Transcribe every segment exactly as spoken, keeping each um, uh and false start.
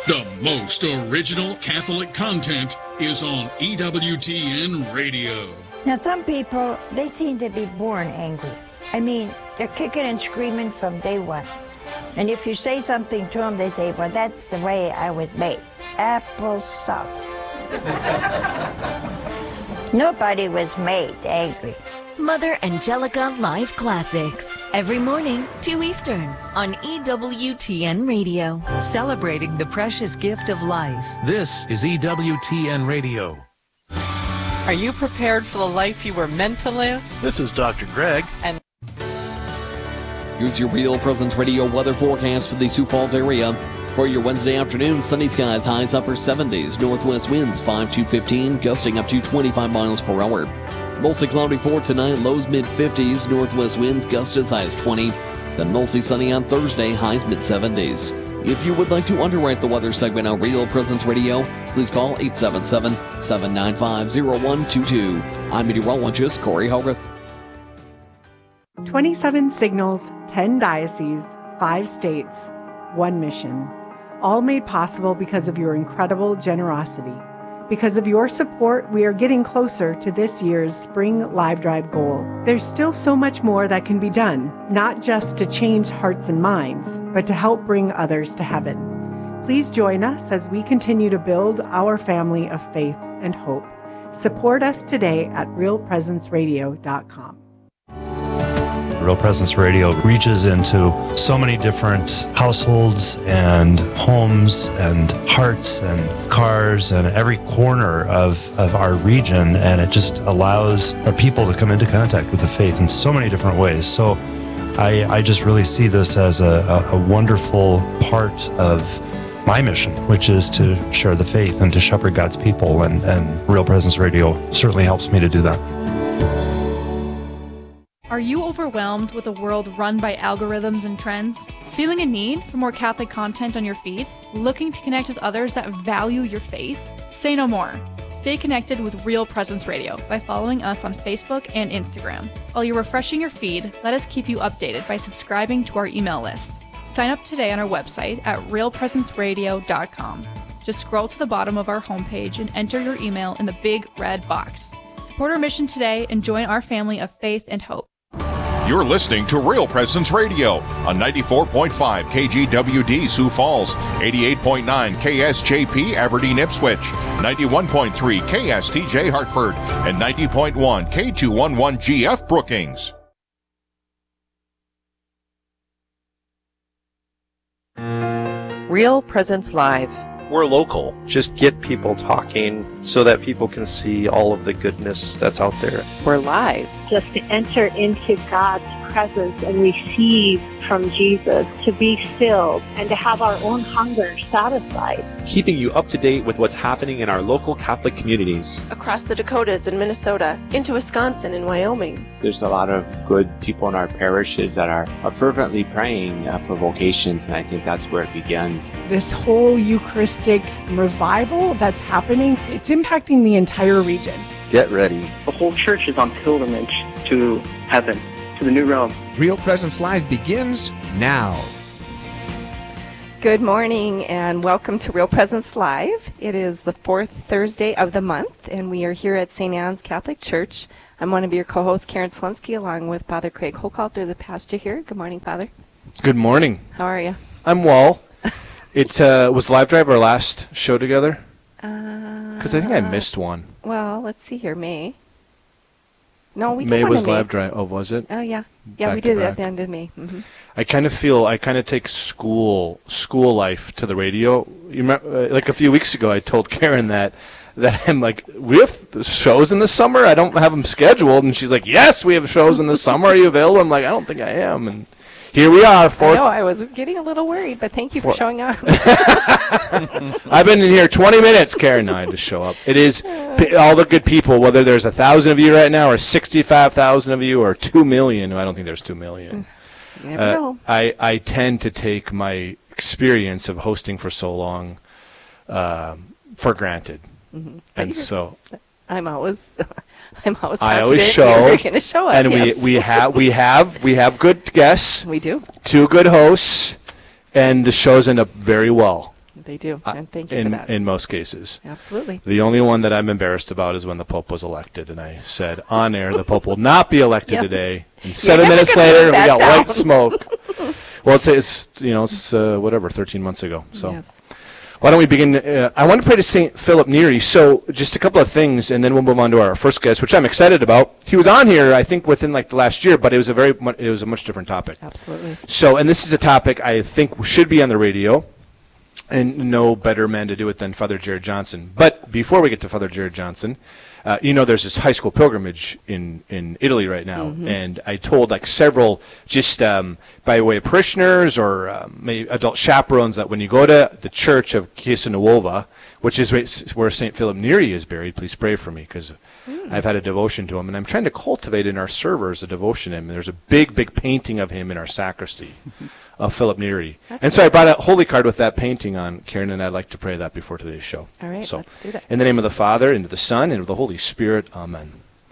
The most original Catholic content is on E W T N Radio. Now, some people, they seem to be born angry. I mean, they're kicking and screaming from day one. And if you say something to them, they say, well, that's the way I was made. Applesauce. Nobody was made angry. Mother Angelica Live Classics. Every morning, two Eastern, on E W T N Radio. Celebrating the precious gift of life. This is E W T N Radio. Are you prepared for the life you were meant to live? This is Doctor Greg. And here's your Real Presence Radio weather forecast for the Sioux Falls area. For your Wednesday afternoon, sunny skies, highs upper seventies. Northwest winds five to fifteen, gusting up to twenty-five miles per hour. Mostly cloudy for tonight, lows mid fifties. Northwest winds gust as high as twenty. Then mostly sunny on Thursday, highs mid seventies. If you would like to underwrite the weather segment on Real Presence Radio, please call eight seven seven, seven nine five, zero one two two. I'm meteorologist Corey Hogarth. twenty-seven signals, ten dioceses, five states, one mission. All made possible because of your incredible generosity. Because of your support, we are getting closer to this year's Spring Live Drive goal. There's still so much more that can be done, not just to change hearts and minds, but to help bring others to heaven. Please join us as we continue to build our family of faith and hope. Support us today at real presence radio dot com. Real Presence Radio reaches into so many different households and homes and hearts and cars and every corner of, of our region, and it just allows our people to come into contact with the faith in so many different ways. So I, I just really see this as a, a, a wonderful part of my mission, which is to share the faith and to shepherd God's people, and, and Real Presence Radio certainly helps me to do that. Are you overwhelmed with a world run by algorithms and trends? Feeling a need for more Catholic content on your feed? Looking to connect with others that value your faith? Say no more. Stay connected with Real Presence Radio by following us on Facebook and Instagram. While you're refreshing your feed, let us keep you updated by subscribing to our email list. Sign up today on our website at real presence radio dot com. Just scroll to the bottom of our homepage and enter your email in the big red box. Support our mission today and join our family of faith and hope. You're listening to Real Presence Radio on ninety-four point five K G W D Sioux Falls, eighty-eight point nine K S J P Aberdeen Ipswich, ninety-one point three K S T J Hartford, and ninety point one K two eleven G F Brookings. Real Presence Live. We're local. Just get people talking so that people can see all of the goodness that's out there. We're live. Just to enter into God's presence and receive from Jesus, to be filled and to have our own hunger satisfied. Keeping you up to date with what's happening in our local Catholic communities. Across the Dakotas and Minnesota, into Wisconsin and Wyoming. There's a lot of good people in our parishes that are, are fervently praying uh, for vocations, and I think that's where it begins. This whole Eucharistic revival that's happening, it's impacting the entire region. Get ready. The whole church is on pilgrimage to heaven, to the new realm. Real Presence Live begins now. Good morning and welcome to Real Presence Live. It is the fourth Thursday of the month, and we are here at Saint Anne's Catholic Church. I'm one of your co-hosts, Karen Slensky, along with Father Craig Hochhalter, the pastor here. Good morning, Father. Good morning. How are you? I'm well. It uh, was Live Drive our last show together? Because uh, I think I missed one. Well, let's see here. May. No, we did May one was in May. Live Drive. Oh, was it? Oh, yeah. Yeah, back we did it back. at the end of May. Mm-hmm. I kind of feel, I kind of take school school life to the radio. You remember, uh, like a few weeks ago, I told Karen that, that I'm like, we have shows in the summer? I don't have them scheduled. And she's like, yes, we have shows in the summer. Are you available? I'm like, I don't think I am. And here we are. Fourth. I know, I was getting a little worried, but thank you for showing up. I've been in here twenty minutes, Karen. No, I just show up. It is p- all the good people, whether there's a thousand of you right now, or sixty-five thousand of you, or two million. I don't think there's two million. You never uh, know. I, I tend to take my experience of hosting for so long um, for granted. Mm-hmm. And so I'm always I'm always I always confident show, you're going to show up. and yes. we we have we have we have good guests. We do. Two good hosts, and the shows end up very well. They do, Uh, and thank you in, for that. in most cases. Absolutely. The only one that I'm embarrassed about is when the Pope was elected, and I said on air, the Pope will not be elected Yes. today. And You're seven never minutes gonna later, live we that got down. white smoke. Well, it's, it's you know, it's uh, whatever, thirteen months ago. So. Yes. Why don't we begin? Uh, I want to pray to Saint Philip Neri. So just a couple of things, and then we'll move on to our first guest, which I'm excited about. He was on here, I think, within like the last year, but it was a very, mu- it was a much different topic. Absolutely. So, and this is a topic I think should be on the radio, and no better man to do it than Father Jared Johnson. But before we get to Father Jared Johnson, uh, you know, there's this high school pilgrimage in, in Italy right now, Mhm. and I told like several just um, by way of parishioners or um, maybe adult chaperones that when you go to the church of Chiesa Nuova, which is where Saint Philip Neri is buried, please pray for me because Mm. I've had a devotion to him, and I'm trying to cultivate in our servers a devotion to him. There's a big, big painting of him in our sacristy. Of Philip Neri. That's and so good. I brought a holy card with that painting on, Karen, and I'd like to pray that before today's show. All right, so, let's do that. In the name of the Father, and of the Son, and of the Holy Spirit, amen.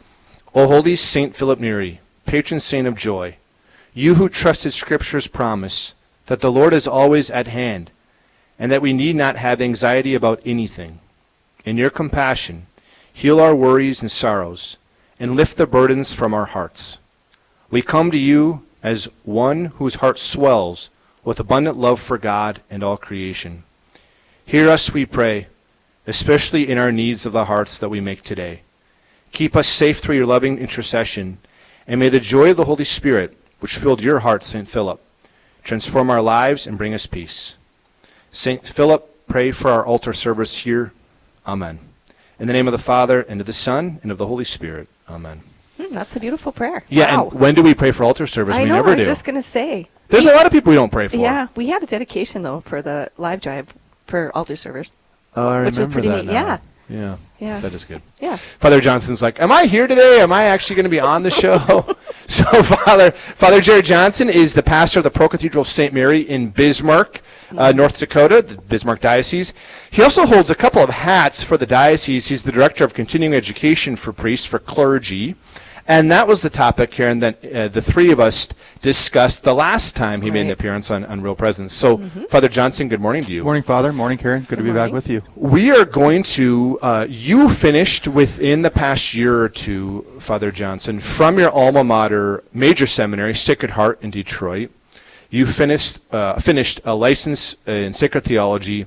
O holy Saint Philip Neri, patron saint of joy, you who trusted Scripture's promise that the Lord is always at hand, and that we need not have anxiety about anything. In your compassion, heal our worries and sorrows, and lift the burdens from our hearts. We come to you as one whose heart swells with abundant love for God and all creation. Hear us, we pray, especially in our needs of the hearts that we make today. Keep us safe through your loving intercession, and may the joy of the Holy Spirit, which filled your heart, Saint Philip, transform our lives and bring us peace. Saint Philip, pray for our altar service here. Amen. In the name of the Father, and of the Son, and of the Holy Spirit. Amen. Hmm, that's a beautiful prayer. Yeah, Wow. and when do we pray for altar service? I we know, never I was do. just going to say. There's a lot of people we don't pray for. Yeah, we had a dedication, though, for the live drive for altar servers. Oh, I Which is remember pretty that neat. now. Yeah. Yeah. Yeah. That is good. Yeah. Father Johnson's like, am I here today? Am I actually going to be on the show? So Father Father Jared Johnson is the pastor of the Pro Cathedral of Saint Mary in Bismarck, uh, North Dakota, the Bismarck Diocese. He also holds a couple of hats for the diocese. He's the director of continuing education for priests, for clergy. And that was the topic, Karen, that uh, the three of us discussed the last time he made an Right. appearance on, on Real Presence. So, Mhm. Father Johnson, good morning to you. Morning, Father. Morning, Karen. Good, to be back with you. We are going to, uh, you finished within the past year or two, Father Johnson, from your alma mater, major seminary, Sacred Heart in Detroit. You finished, uh, finished a license in sacred theology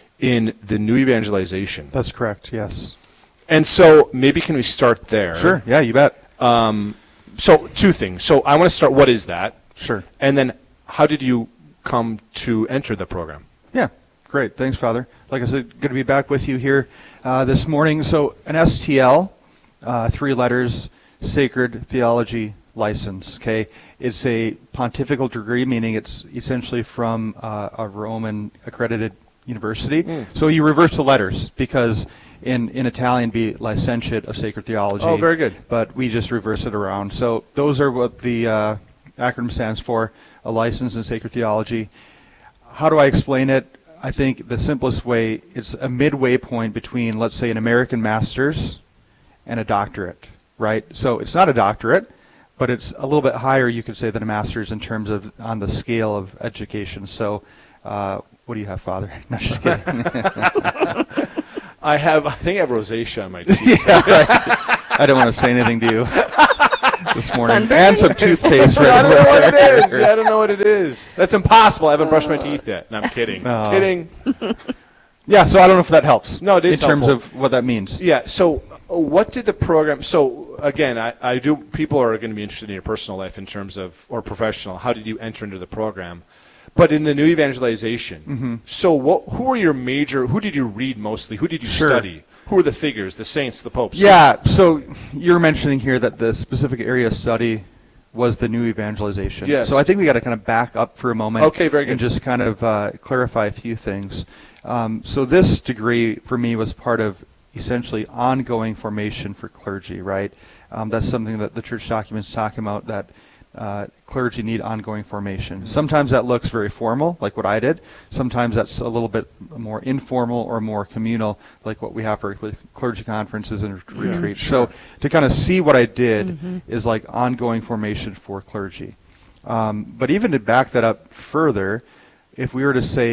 in the New Evangelization. That's correct, yes. And so maybe can we start there? Sure, yeah, you bet. Um, so two things. So I want to start, what is that? Sure. And then how did you come to enter the program? Yeah, great. Thanks, Father. Like I said, good to be back with you here uh, this morning. So an S T L, uh, three letters, Sacred Theology License, okay? It's a pontifical degree, meaning it's essentially from uh, a Roman accredited university. Mm. So you reverse the letters because in, in Italian be licentiate of sacred theology. Oh, very good. But we just reverse it around. So those are what the uh, acronym stands for, a license in sacred theology. How do I explain it? I think the simplest way, it's a midway point between, let's say, an American master's and a doctorate, right? So it's not a doctorate, but it's a little bit higher, you could say, than a master's in terms of on the scale of education. So uh, what do you have, Father? No, just kidding. I have, I think I have rosacea on my teeth. Yeah, right. I don't want to say anything to you this morning. Sunburn? And some toothpaste. I don't know what it is. everywhere. I don't know what it is. That's impossible. I haven't brushed my teeth yet. No, I'm kidding. No. Kidding. Yeah, so I don't know if that helps. No, it is in terms helpful. of what that means. Yeah. So, uh, what did the program? So, again, I, I do. People are going to be interested in your personal life in terms of or professional. How did you enter into the program? But in the New Evangelization, Mhm. so what? Who were your major? Who did you read mostly? Who did you Sure. study? Who were the figures? The saints, the popes? Yeah, so you're mentioning here that the specific area of study was the New Evangelization. Yes. So I think we got to kind of back up for a moment. Okay, very good. And just kind of uh, clarify a few things. Um, so this degree for me was part of essentially ongoing formation for clergy, right? Um, that's something that the church documents talk about, that uh, clergy need ongoing formation. Sometimes that looks very formal, like what I did. Sometimes that's a little bit more informal or more communal, like what we have for cl- clergy conferences and ret- Yeah, retreats. sure. So to kind of see what I did Mhm. is like ongoing formation for clergy. Um, but even to back that up further, if we were to say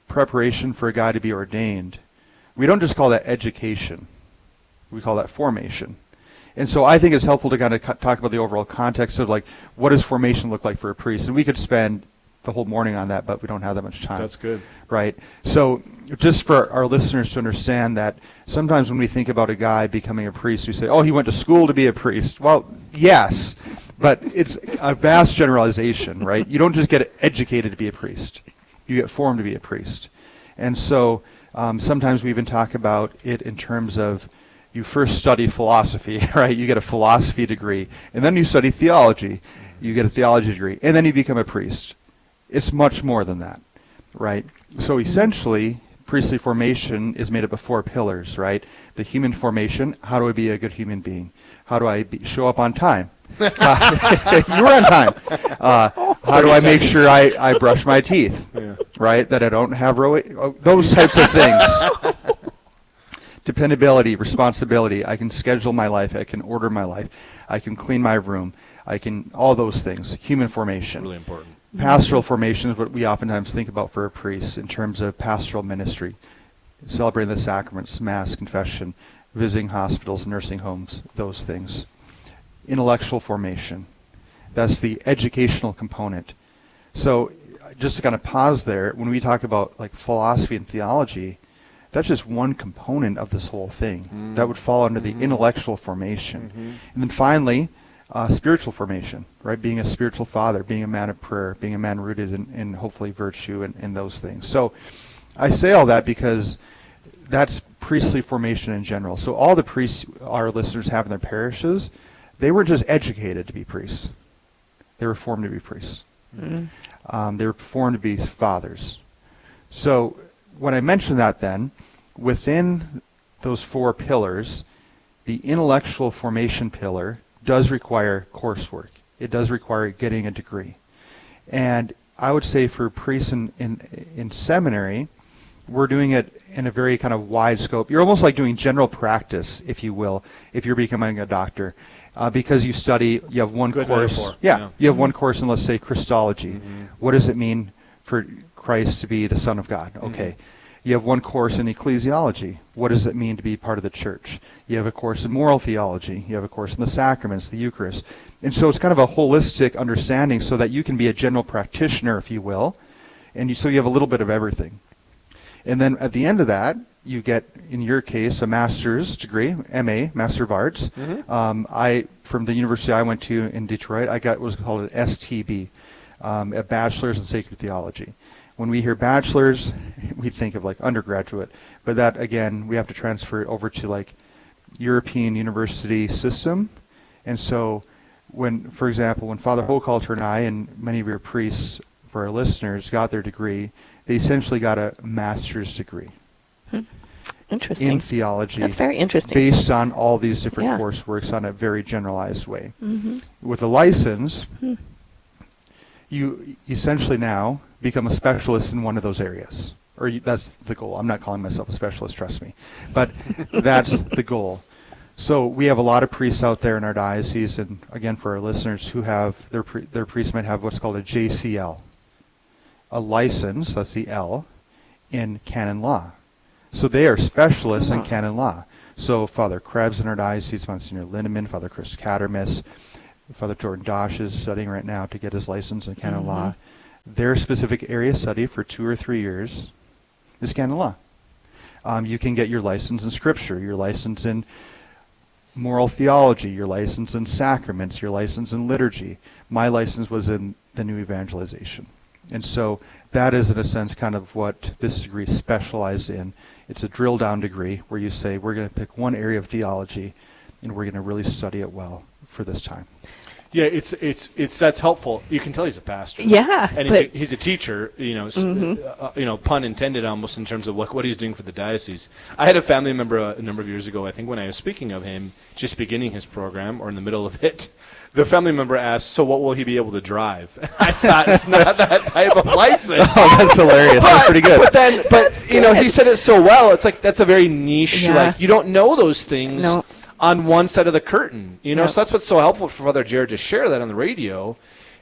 preparation for a guy to be ordained, we don't just call that education. We call that formation. And so I think it's helpful to kind of co- talk about the overall context of like, what does formation look like for a priest? And we could spend the whole morning on that, but we don't have that much time. That's good. Right. So just for our listeners to understand that sometimes when we think about a guy becoming a priest, we say, oh, he went to school to be a priest. Well, yes, but it's a vast generalization, right? You don't just get educated to be a priest. You get formed to be a priest. And so um, sometimes we even talk about it in terms of you first study philosophy, right? You get a philosophy degree, and then you study theology. You get a theology degree, and then you become a priest. It's much more than that, right? So essentially, priestly formation is made up of four pillars, right? The human formation, how do I be a good human being? How do I be, show up on time? Uh, you were on time. Uh, how do I make sure I, I brush my teeth, yeah. right? That I don't have ro- oh, those types of things. Dependability, responsibility. I can schedule my life. I can order my life. I can clean my room. I can, all those things. Human formation. Really important. Pastoral formation is what we oftentimes think about for a priest in terms of pastoral ministry, celebrating the sacraments, Mass, confession, visiting hospitals, nursing homes, those things. Intellectual formation. That's the educational component. So just to kind of pause there, when we talk about like philosophy and theology, that's just one component of this whole thing. Mm. That would fall under the mm-hmm. intellectual formation. Mm-hmm. And then finally, uh, spiritual formation, right? Being a spiritual father, being a man of prayer, being a man rooted in, in hopefully virtue and, and those things. So I say all that because that's priestly formation in general. So all the priests our listeners have in their parishes, they weren't just educated to be priests. They were formed to be priests. Mm-hmm. Um, they were formed to be fathers. So when I mention that then, within those four pillars, the intellectual formation pillar does require coursework. It does require getting a degree. And I would say for priests in, in, in seminary, we're doing it in a very kind of wide scope. You're almost like doing general practice, if you will, if you're becoming a doctor. Uh, because you study, you have one Good course. metaphor. Yeah, yeah, you have one course in, let's say, Christology. Mm-hmm. What does it mean for Christ to be the Son of God? Okay. Mm-hmm. You have one course in ecclesiology. What does it mean to be part of the church? You have a course in moral theology. You have a course in the sacraments, the Eucharist. And so it's kind of a holistic understanding so that you can be a general practitioner, if you will. And you, so you have a little bit of everything. And then at the end of that, you get, in your case, a master's degree, M A, Master of Arts. Mm-hmm. Um, I, from the university I went to in Detroit, I got what was called an S T B, um, a Bachelor's in Sacred Theology. When we hear bachelor's, we think of like undergraduate, but that again, we have to transfer it over to like European university system. And so when, for example, when Father Hochhalter and I and many of your priests, for our listeners, got their degree, they essentially got a master's degree. Hmm. Interesting. In theology. That's very interesting. Based on all these different yeah. courseworks on a very generalized way. Mm-hmm. With a license, hmm. you essentially now become a specialist in one of those areas. Or you, that's the goal. I'm not calling myself a specialist, trust me. But that's the goal. So we have a lot of priests out there in our diocese, and again, for our listeners who have, their, pri- their priests might have what's called a J C L. A license, that's the L, in canon law. So they are specialists in canon law. So Father Krebs in our diocese, Monsignor Lindemann, Father Chris Cattermas, Father Jordan Dosh is studying right now to get his license in canon mm-hmm. law. Their specific area study for two or three years is canon law. Um, you can get your license in Scripture, your license in moral theology, your license in sacraments, your license in liturgy. My license was in the new evangelization. And so that is, in a sense, kind of what this degree specialized in. It's a drill-down degree where you say, we're going to pick one area of theology, and we're going to really study it well for this time. Yeah, it's it's it's that's helpful. You can tell he's a pastor. Yeah, and he's a, he's a teacher. You know, mm-hmm. uh, you know, pun intended, almost in terms of what what he's doing for the diocese. I had a family member uh, a number of years ago. I think when I was speaking of him, just beginning his program or in the middle of it, the family member asked, "So what will he be able to drive?" I thought it's not that type of license. Oh, that's hilarious. But, that's pretty good. But then, but you know, he said it so well. It's like that's a very niche. Yeah. Like you don't know those things. No. On one side of the curtain, you know, yep. so that's what's so helpful for Father Jared to share that on the radio,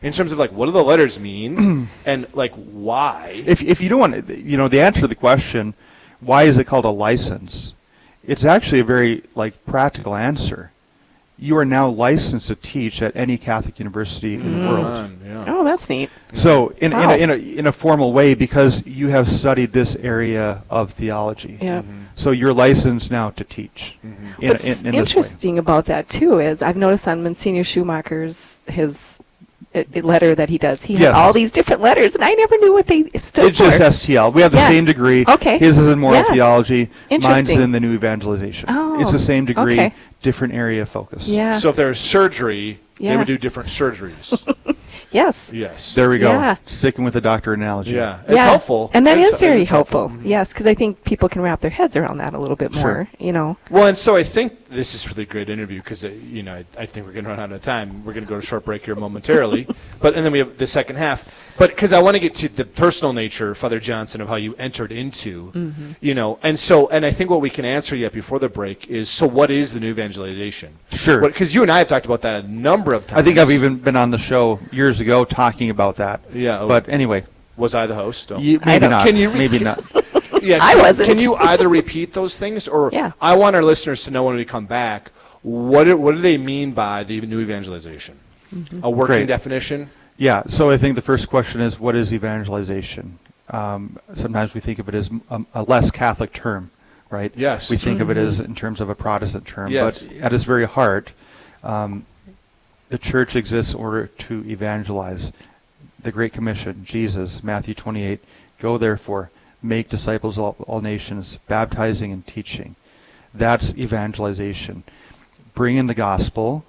in terms of like what do the letters mean and like why. If if you don't want to, you know, the answer to the question, why is it called a license? It's actually a very like practical answer. You are now licensed to teach at any Catholic university in the world. Yeah. Oh, that's neat. So, in, wow. in, a, in, a, in a formal way, because you have studied this area of theology. Yeah. Mm-hmm. So, you're licensed now to teach. Mm-hmm. in, What's in, in interesting about that, too, is I've noticed on Monsignor Schumacher's, his uh, letter that he does, he Yes. has all these different letters, and I never knew what they stood It's for. just S T L. We have the Yeah. same degree. Okay. His is in moral Yeah. theology. Mine's Interesting. in the new evangelization. Oh, it's the same degree, okay. different area of focus. Yeah. So if there was surgery, they Yeah. would do different surgeries. Yes. Yes. There we go. Yeah. Sticking with the doctor analogy. Yeah. It's yeah. helpful. And that It's- is very it's helpful. helpful. Yes, because I think people can wrap their heads around that a little bit Sure. more, you know. Well, and so I think this is really a great interview because, uh, you know, I, I think we're going to run out of time. We're going to go to a short break here momentarily. but And then we have the second half. But because I want to get to the personal nature, Father Johnson, of how you entered into, Mm-hmm. you know, and so, and I think what we can answer yet before the break is, so what is the new evangelization? Sure. Because you and I have talked about that a number of times. I think I've even been on the show years ago talking about that. Yeah. But anyway. Was I the host? No. You, maybe not. Can you, maybe not. Yeah, I can, wasn't. Can you either repeat those things, or Yeah. I want our listeners to know when we come back, what do, what do they mean by the new evangelization? Mm-hmm. A working Great. definition? Yeah, so I think the first question is, what is evangelization? Um, sometimes we think of it as a, a less Catholic term, right? Yes. We think of it Mm-hmm. as in terms of a Protestant term. Yes. But at its very heart, um, the church exists in order to evangelize. The Great Commission, Jesus, Matthew twenty-eight, go therefore, make disciples of all, all nations, baptizing and teaching. That's evangelization. Bringing the gospel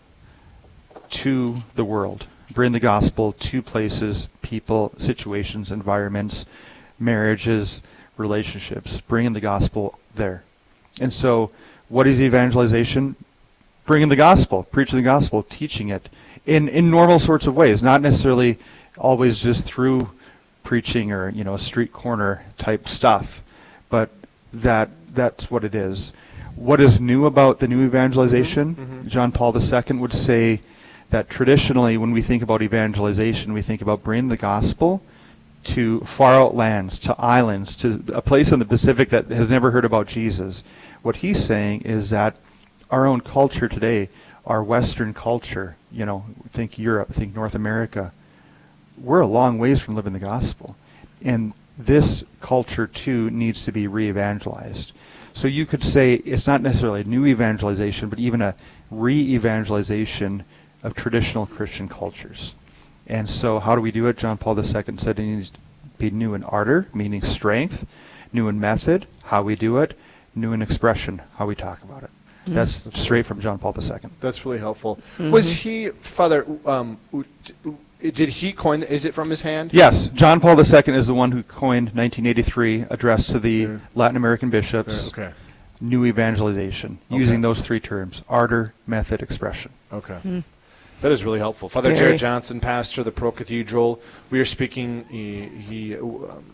to the world. Bring the gospel to places, people, situations, environments, marriages, relationships. Bringing the gospel there. And so, what is evangelization? Bringing the gospel, preaching the gospel, teaching it in, in normal sorts of ways, not necessarily always just through preaching or, you know, street corner type stuff, but that that's what it is. What is new about the new evangelization? Mm-hmm. John Paul the Second would say that traditionally when we think about evangelization, we think about bringing the gospel to far out lands, to islands, to a place in the Pacific that has never heard about Jesus. What he's saying is that our own culture today, our Western culture, you know, think Europe, think North America, we're a long ways from living the gospel. And this culture, too, needs to be re-evangelized. So you could say it's not necessarily a new evangelization, but even a re-evangelization of traditional Christian cultures. And so how do we do it? John Paul the Second said it needs to be new in ardor, meaning strength, new in method, how we do it, new in expression, how we talk about it. Mm-hmm. That's straight from John Paul the Second. That's really helpful. Mm-hmm. Was he, Father, um, did he coin, is it from his hand? Yes. John Paul the Second is the one who coined nineteen eighty-three, addressed to the yeah. Latin American bishops, yeah, okay. new evangelization, okay. using those three terms, ardor, method, expression. Okay. Mm. That is really helpful. Father Very. Jared Johnson, pastor of the Pro Cathedral. We are speaking, he, he um,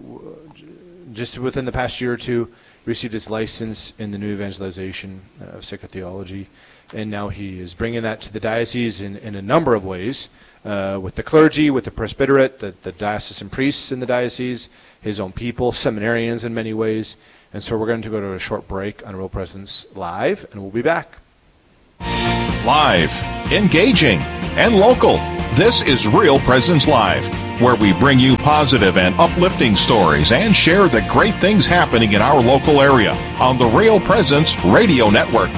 just within the past year or two, received his license in the new evangelization of psychotheology, and now he is bringing that to the diocese in, in a number of ways, uh, with the clergy, with the presbyterate, the, the diocesan priests in the diocese, his own people, seminarians in many ways. And so we're going to go to a short break on Real Presence Live, and we'll be back. Live, engaging, and local. This is Real Presence Live, where we bring you positive and uplifting stories and share the great things happening in our local area on the Real Presence Radio Network.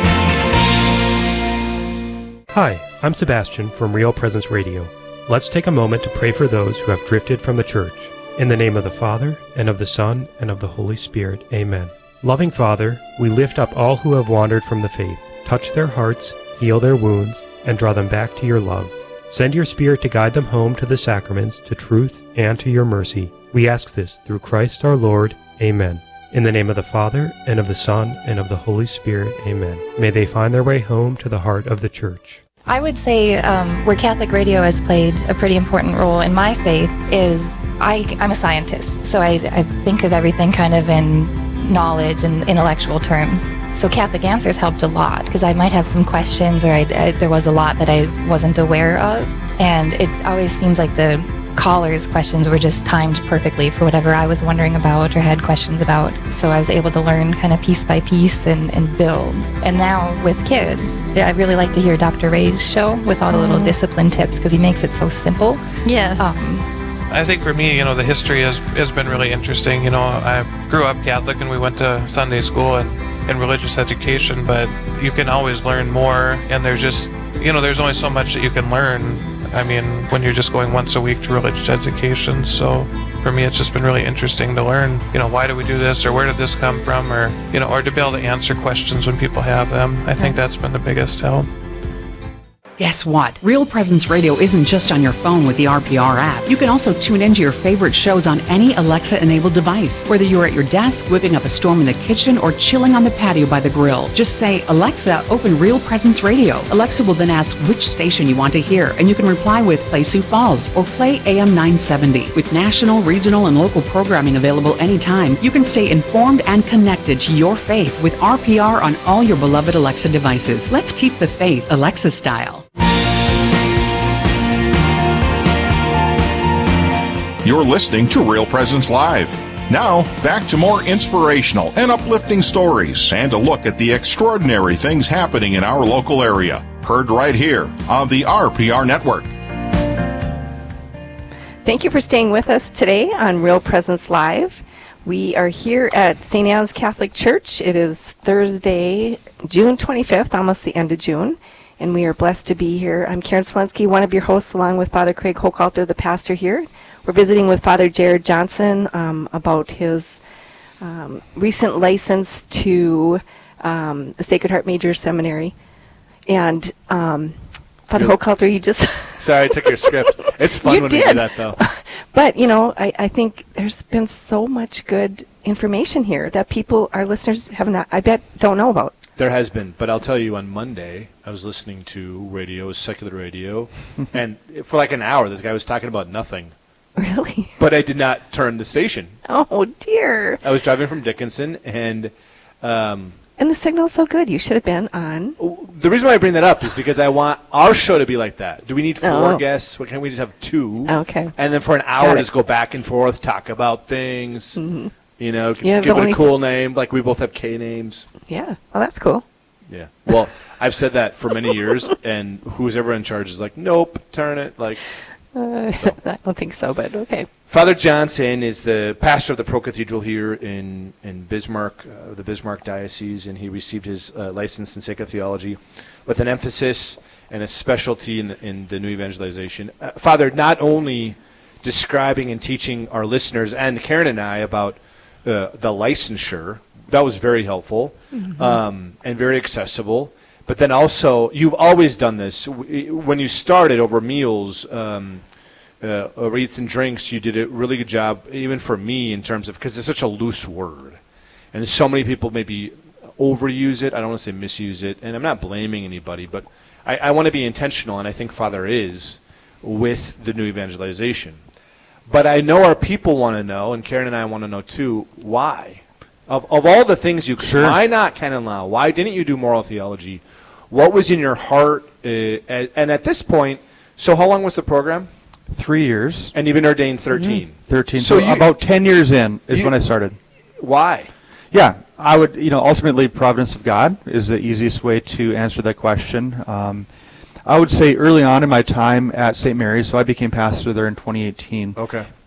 Hi, I'm Sebastian from Real Presence Radio. Let's take a moment to pray for those who have drifted from the church. In the name of the Father, and of the Son, and of the Holy Spirit. Amen. Loving Father, we lift up all who have wandered from the faith. Touch their hearts, heal their wounds, and draw them back to your love. Send your Spirit to guide them home to the sacraments, to truth, and to your mercy. We ask this through Christ our Lord. Amen. In the name of the Father, and of the Son, and of the Holy Spirit. Amen. May they find their way home to the heart of the Church. I would say um, where Catholic radio has played a pretty important role in my faith is I, I'm a scientist, so I, I think of everything kind of in knowledge and intellectual terms. So Catholic Answers helped a lot because I might have some questions or I'd, I, there was a lot that I wasn't aware of. And it always seems like the callers' questions were just timed perfectly for whatever I was wondering about or had questions about. So I was able to learn kind of piece by piece and, and build. And now with kids, I really like to hear Doctor Ray's show with all the little discipline tips because he makes it so simple. Yeah. Um, I think for me, you know, the history has, has been really interesting. You know, I grew up Catholic and we went to Sunday school and, and religious education, but you can always learn more, and there's just, you know, there's only so much that you can learn. I mean, when you're just going once a week to religious education. So for me, it's just been really interesting to learn, you know, why do we do this, or where did this come from, or, you know, or to be able to answer questions when people have them. I think that's been the biggest help. Guess what? Real Presence Radio isn't just on your phone with the R P R app. You can also tune into your favorite shows on any Alexa-enabled device, whether you're at your desk, whipping up a storm in the kitchen, or chilling on the patio by the grill. Just say, Alexa, open Real Presence Radio. Alexa will then ask which station you want to hear, and you can reply with Play Sioux Falls or Play A M nine seventy. With national, regional, and local programming available anytime, you can stay informed and connected to your faith with R P R on all your beloved Alexa devices. Let's keep the faith Alexa style. You're listening to Real Presence Live. Now, back to more inspirational and uplifting stories and a look at the extraordinary things happening in our local area. Heard right here on the R P R Network. Thank you for staying with us today on Real Presence Live. We are here at Saint Anne's Catholic Church. It is Thursday, June twenty-fifth, almost the end of June, and we are blessed to be here. I'm Karen Selensky, one of your hosts, along with Father Craig Hochhalter, the pastor here. We're visiting with Father Jared Johnson um, about his um, recent license to um, the Sacred Heart Major Seminary. And um, Father Good. Hochhalter, you just... Sorry, I took your script. It's fun you when did. we do that, though. But, you know, I, I think there's been so much good information here that people, our listeners, have not, I bet, don't know about. There has been, but I'll tell you, on Monday, I was listening to radio, secular radio, and for like an hour, this guy was talking about nothing. Really? But I did not turn the station. Oh, dear. I was driving from Dickinson, and... Um, and the signal's so good. You should have been on. The reason why I bring that up is because I want our show to be like that. Do we need four oh. guests? What, can't we just have two? Okay. And then for an hour, just go back and forth, talk about things. Mm-hmm. You know, yeah, give it a cool name. Like we both have K names. Yeah. Well, that's cool. Yeah. Well, I've said that for many years, and who's ever in charge is like, nope, turn it. Like... Uh, so. I don't think so, but okay. Father Johnson is the pastor of the Pro Cathedral here in in Bismarck, uh, the Bismarck Diocese, and he received his uh, license in sacred theology with an emphasis and a specialty in the, in the new evangelization. Uh, Father, not only describing and teaching our listeners and Karen and I about uh, the licensure, that was very helpful mm-hmm. um, and very accessible. But then also, you've always done this. When you started over meals, um, uh, over eats and drinks, you did a really good job, even for me, in terms of, because it's such a loose word. And so many people maybe overuse it. I don't want to say misuse it. And I'm not blaming anybody, but I, I want to be intentional, and I think Father is, with the new evangelization. But I know our people want to know, and Karen and I want to know too, why? Of of all the things you could, sure. Why not canon law? Why didn't you do moral theology? What was in your heart? Uh, and at this point, so how long was the program? Three years. And you've been ordained thirteen. Mm-hmm. Thirteen. So, so you, about ten years in is you, when I started. Why? Yeah, I would. You know, ultimately, providence of God is the easiest way to answer that question. Um, I would say early on in my time at Saint Mary's, so I became pastor there in twenty eighteen. Okay.